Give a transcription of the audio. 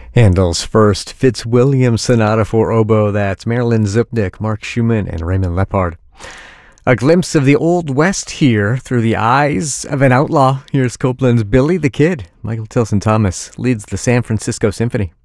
Handel's first Fitzwilliam Sonata for Oboe. That's Marilyn Zupnik, Mark Schumann, and Raymond Lepard. A glimpse of the Old West here through the eyes of an outlaw. Here's Copland's Billy the Kid. Michael Tilson Thomas leads the San Francisco Symphony.